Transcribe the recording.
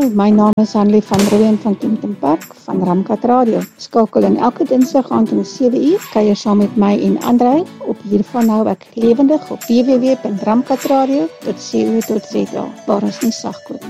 my naam is Hanlie van Rooyen van Kempton Park van Ramkat Radio. Skakel in elke dinsdag aand om 7 uur, kuier saam met my en Andrei op hiervan hou ek lewendig op www.ramkatradio.co.za, waar ons nie sagkoop.